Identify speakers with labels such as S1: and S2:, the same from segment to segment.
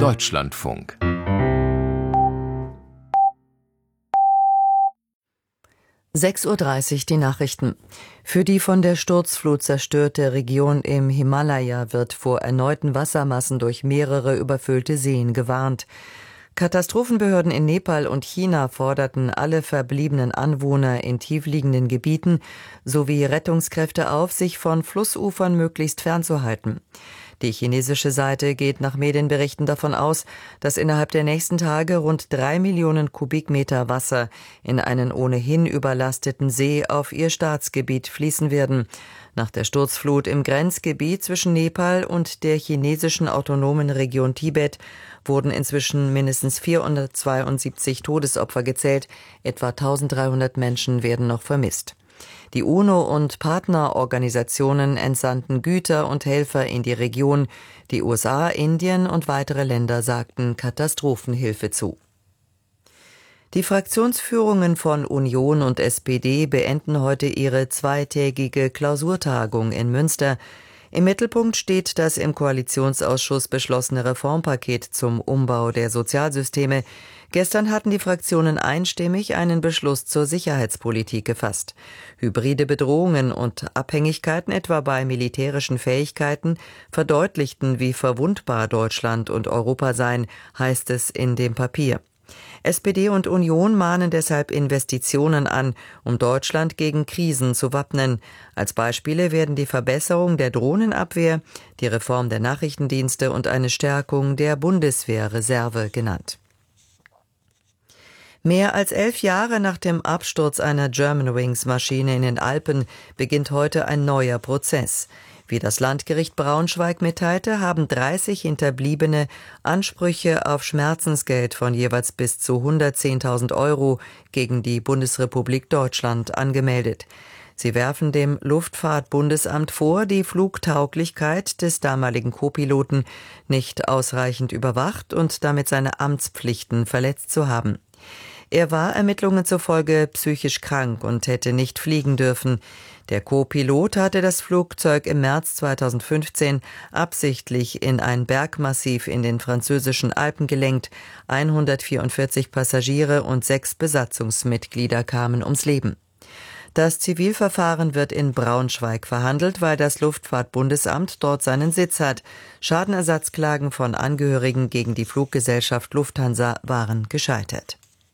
S1: Deutschlandfunk.
S2: 6:30 Uhr die Nachrichten. Für die von der Sturzflut zerstörte Region im Himalaya wird vor erneuten Wassermassen durch mehrere überfüllte Seen gewarnt. Katastrophenbehörden in Nepal und China forderten alle verbliebenen Anwohner in tiefliegenden Gebieten sowie Rettungskräfte auf, sich von Flussufern möglichst fernzuhalten. Die chinesische Seite geht nach Medienberichten davon aus, dass innerhalb der nächsten Tage rund 3 Millionen Kubikmeter Wasser in einen ohnehin überlasteten See auf ihr Staatsgebiet fließen werden. Nach der Sturzflut im Grenzgebiet zwischen Nepal und der chinesischen autonomen Region Tibet wurden inzwischen mindestens 472 Todesopfer gezählt, etwa 1300 Menschen werden noch vermisst. Die UNO und Partnerorganisationen entsandten Güter und Helfer in die Region. Die USA, Indien und weitere Länder sagten Katastrophenhilfe zu. Die Fraktionsführungen von Union und SPD beenden heute ihre zweitägige Klausurtagung in Münster. Im Mittelpunkt steht das im Koalitionsausschuss beschlossene Reformpaket zum Umbau der Sozialsysteme. Gestern hatten die Fraktionen einstimmig einen Beschluss zur Sicherheitspolitik gefasst. Hybride Bedrohungen und Abhängigkeiten etwa bei militärischen Fähigkeiten verdeutlichten, wie verwundbar Deutschland und Europa seien, heißt es in dem Papier. SPD und Union mahnen deshalb Investitionen an, um Deutschland gegen Krisen zu wappnen. Als Beispiele werden die Verbesserung der Drohnenabwehr, die Reform der Nachrichtendienste und eine Stärkung der Bundeswehrreserve genannt. Mehr als 11 Jahre nach dem Absturz einer Germanwings-Maschine in den Alpen beginnt heute ein neuer Prozess. Wie das Landgericht Braunschweig mitteilte, haben 30 Hinterbliebene Ansprüche auf Schmerzensgeld von jeweils bis zu 110.000 Euro gegen die Bundesrepublik Deutschland angemeldet. Sie werfen dem Luftfahrtbundesamt vor, die Flugtauglichkeit des damaligen Co-Piloten nicht ausreichend überwacht und damit seine Amtspflichten verletzt zu haben. Er war Ermittlungen zufolge psychisch krank und hätte nicht fliegen dürfen. Der Co-Pilot hatte das Flugzeug im März 2015 absichtlich in ein Bergmassiv in den französischen Alpen gelenkt. 144 Passagiere und 6 Besatzungsmitglieder kamen ums Leben. Das Zivilverfahren wird in Braunschweig verhandelt, weil das Luftfahrtbundesamt dort seinen Sitz hat. Schadenersatzklagen von Angehörigen gegen die Fluggesellschaft Lufthansa waren gescheitert.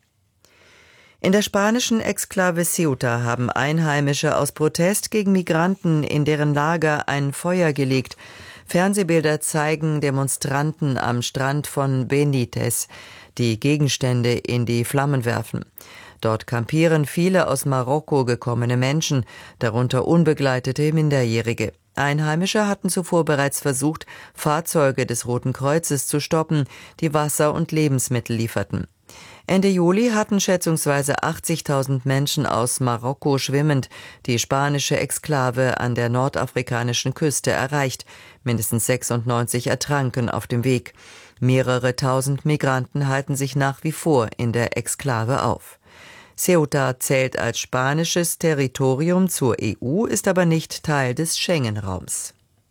S2: In der spanischen Exklave Ceuta haben Einheimische aus Protest gegen Migranten in deren Lager ein Feuer gelegt. Fernsehbilder zeigen Demonstranten am Strand von Benítez, die Gegenstände in die Flammen werfen. Dort kampieren viele aus Marokko gekommene Menschen, darunter unbegleitete Minderjährige. Einheimische hatten zuvor bereits versucht, Fahrzeuge des Roten Kreuzes zu stoppen, die Wasser und Lebensmittel lieferten. Ende Juli hatten schätzungsweise 80.000 Menschen aus Marokko schwimmend die spanische Exklave an der nordafrikanischen Küste erreicht. Mindestens 96 ertranken auf dem Weg. Mehrere tausend Migranten halten sich nach wie vor in der Exklave auf. Ceuta zählt als spanisches Territorium zur EU, ist aber nicht Teil des Schengen-Raums.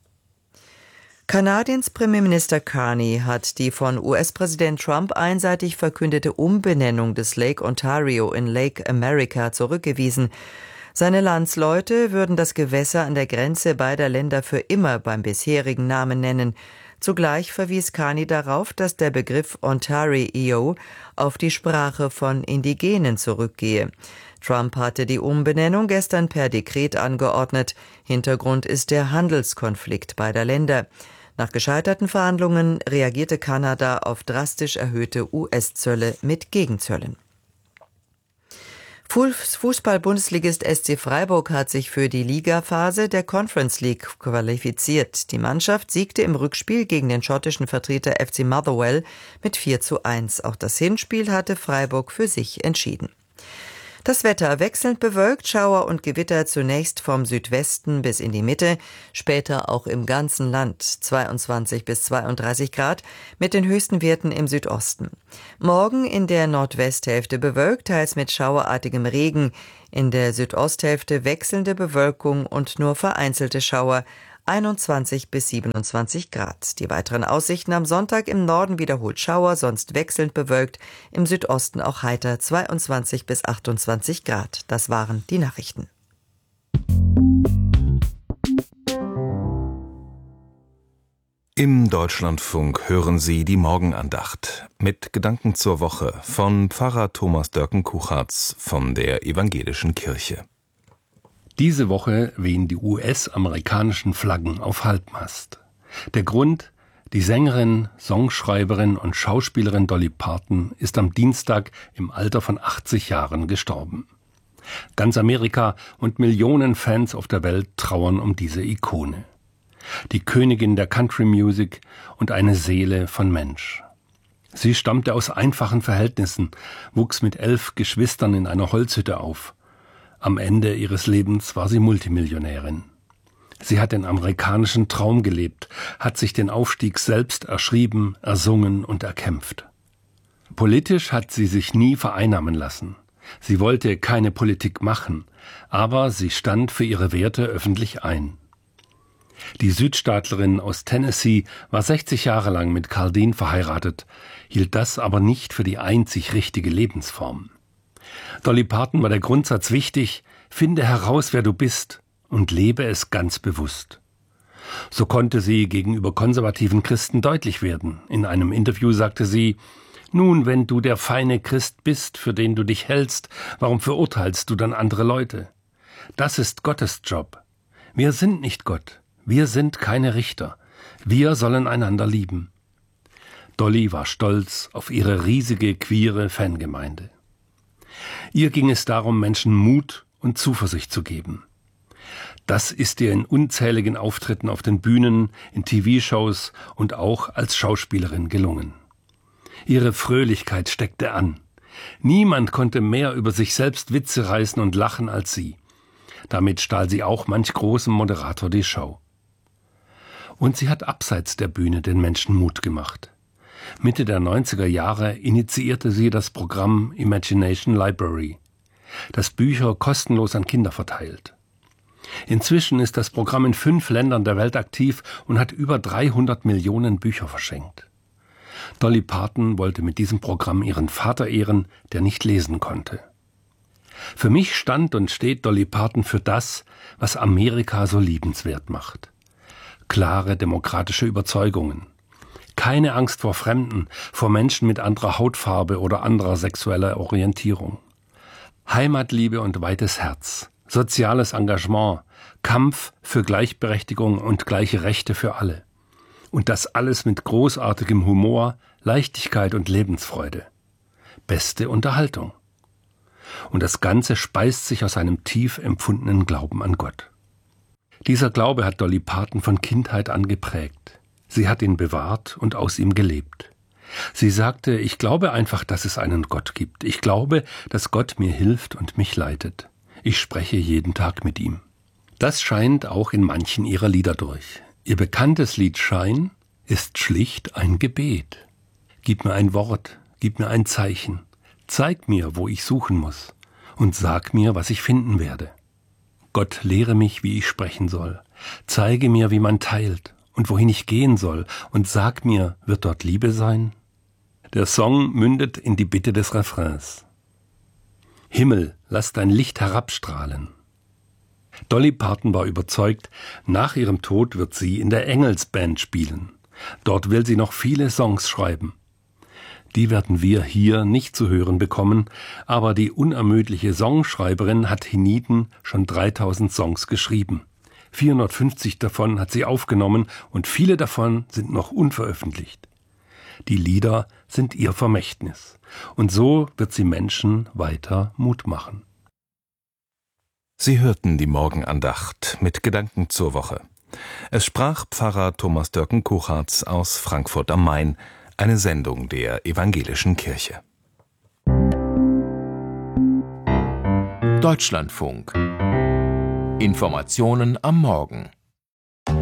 S2: Kanadiens Premierminister Carney hat die von US-Präsident Trump einseitig verkündete Umbenennung des Lake Ontario in Lake America zurückgewiesen. Seine Landsleute würden das Gewässer an der Grenze beider Länder für immer beim bisherigen Namen nennen. Zugleich verwies Carney darauf, dass der Begriff Ontario auf die Sprache von Indigenen zurückgehe. Trump hatte die Umbenennung gestern per Dekret angeordnet. Hintergrund ist der Handelskonflikt beider Länder. Nach gescheiterten Verhandlungen reagierte Kanada auf drastisch erhöhte US-Zölle mit Gegenzöllen. Fußball-Bundesligist SC Freiburg hat sich für die Ligaphase der Conference League qualifiziert. Die Mannschaft siegte im Rückspiel gegen den schottischen Vertreter FC Motherwell mit 4:1. Auch das Hinspiel hatte Freiburg für sich entschieden. Das Wetter wechselnd bewölkt, Schauer und Gewitter zunächst vom Südwesten bis in die Mitte, später auch im ganzen Land 22 bis 32 Grad mit den höchsten Werten im Südosten. Morgen in der Nordwesthälfte bewölkt, teils mit schauerartigem Regen, in der Südosthälfte wechselnde Bewölkung und nur vereinzelte Schauer. 21 bis 27 Grad. Die weiteren Aussichten am Sonntag: im Norden wiederholt Schauer, sonst wechselnd bewölkt, im Südosten auch heiter, 22 bis 28 Grad. Das waren die Nachrichten.
S1: Im Deutschlandfunk hören Sie die Morgenandacht mit Gedanken zur Woche von Pfarrer Thomas Dörken-Kuchartz von der Evangelischen Kirche.
S3: Diese Woche wehen die US-amerikanischen Flaggen auf Halbmast. Der Grund: die Sängerin, Songschreiberin und Schauspielerin Dolly Parton ist am Dienstag im Alter von 80 Jahren gestorben. Ganz Amerika und Millionen Fans auf der Welt trauern um diese Ikone. Die Königin der Country Music und eine Seele von Mensch. Sie stammte aus einfachen Verhältnissen, wuchs mit 11 Geschwistern in einer Holzhütte auf. Am Ende ihres Lebens war sie Multimillionärin. Sie hat den amerikanischen Traum gelebt, hat sich den Aufstieg selbst erschrieben, ersungen und erkämpft. Politisch hat sie sich nie vereinnahmen lassen. Sie wollte keine Politik machen, aber sie stand für ihre Werte öffentlich ein. Die Südstaatlerin aus Tennessee war 60 Jahre lang mit Carl Dean verheiratet, hielt das aber nicht für die einzig richtige Lebensform. Dolly Parton war der Grundsatz wichtig: finde heraus, wer du bist und lebe es ganz bewusst. So konnte sie gegenüber konservativen Christen deutlich werden. In einem Interview sagte sie: Nun, wenn du der feine Christ bist, für den du dich hältst, warum verurteilst du dann andere Leute? Das ist Gottes Job. Wir sind nicht Gott. Wir sind keine Richter. Wir sollen einander lieben. Dolly war stolz auf ihre riesige queere Fangemeinde. Ihr ging es darum, Menschen Mut und Zuversicht zu geben. Das ist ihr in unzähligen Auftritten auf den Bühnen, in TV-Shows und auch als Schauspielerin gelungen. Ihre Fröhlichkeit steckte an. Niemand konnte mehr über sich selbst Witze reißen und lachen als sie. Damit stahl sie auch manch großem Moderator die Show. Und sie hat abseits der Bühne den Menschen Mut gemacht. Mitte der 90er Jahre initiierte sie das Programm Imagination Library, das Bücher kostenlos an Kinder verteilt. Inzwischen ist das Programm in 5 Ländern der Welt aktiv und hat über 300 Millionen Bücher verschenkt. Dolly Parton wollte mit diesem Programm ihren Vater ehren, der nicht lesen konnte. Für mich stand und steht Dolly Parton für das, was Amerika so liebenswert macht. Klare demokratische Überzeugungen. Keine Angst vor Fremden, vor Menschen mit anderer Hautfarbe oder anderer sexueller Orientierung. Heimatliebe und weites Herz. Soziales Engagement. Kampf für Gleichberechtigung und gleiche Rechte für alle. Und das alles mit großartigem Humor, Leichtigkeit und Lebensfreude. Beste Unterhaltung. Und das Ganze speist sich aus einem tief empfundenen Glauben an Gott. Dieser Glaube hat Dolly Parton von Kindheit an geprägt. Sie hat ihn bewahrt und aus ihm gelebt. Sie sagte: Ich glaube einfach, dass es einen Gott gibt. Ich glaube, dass Gott mir hilft und mich leitet. Ich spreche jeden Tag mit ihm. Das scheint auch in manchen ihrer Lieder durch. Ihr bekanntes Lied Shine ist schlicht ein Gebet. Gib mir ein Wort, gib mir ein Zeichen. Zeig mir, wo ich suchen muss. Und sag mir, was ich finden werde. Gott, lehre mich, wie ich sprechen soll. Zeige mir, wie man teilt und wohin ich gehen soll. Und sag mir, wird dort Liebe sein? Der Song mündet in die Bitte des Refrains. Himmel, lass dein Licht herabstrahlen. Dolly Parton war überzeugt, nach ihrem Tod wird sie in der Engelsband spielen. Dort will sie noch viele Songs schreiben. Die werden wir hier nicht zu hören bekommen, aber die unermüdliche Songschreiberin hat hienieden schon 3000 Songs geschrieben. 450 davon hat sie aufgenommen und viele davon sind noch unveröffentlicht. Die Lieder sind ihr Vermächtnis und so wird sie Menschen weiter Mut machen.
S1: Sie hörten die Morgenandacht mit Gedanken zur Woche. Es sprach Pfarrer Thomas Dörken-Kuchartz aus Frankfurt am Main, eine Sendung der Evangelischen Kirche.
S4: Deutschlandfunk. Informationen am Morgen.